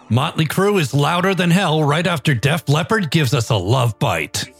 Motley Crue is louder than hell right after Def Leppard gives us a love bite.